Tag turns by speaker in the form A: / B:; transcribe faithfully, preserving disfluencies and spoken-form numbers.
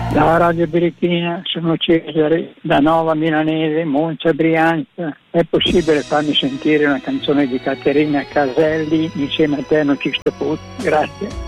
A: Da Radio Birichina, sono Cesare, da Nova Milanese, Monza, Brianza. È possibile farmi sentire una canzone di Caterina Caselli insieme a te, non ci sto più? Grazie.